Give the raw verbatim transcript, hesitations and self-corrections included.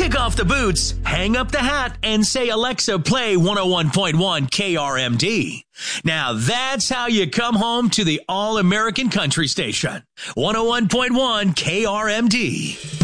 Kick off the boots, hang up the hat, and say, Alexa, play one oh one point one K R M D. Now that's how you come home to the all-American country station. one oh one point one K R M D.